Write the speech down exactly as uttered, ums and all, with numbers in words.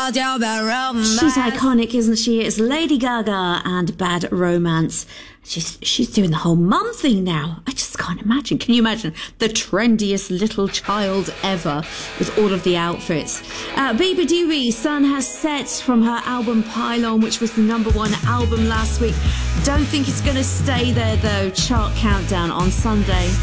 She's iconic, isn't she? It's Lady Gaga and Bad Romance. She's she's doing the whole mum thing now. I just can't imagine. Can you imagine the trendiest little child ever with all of the outfits? Uh, Baby Dewey, Sun Has Set from her album Pylon, which was the number one album last week. Don't think it's going to stay there though. Chart countdown on Sunday.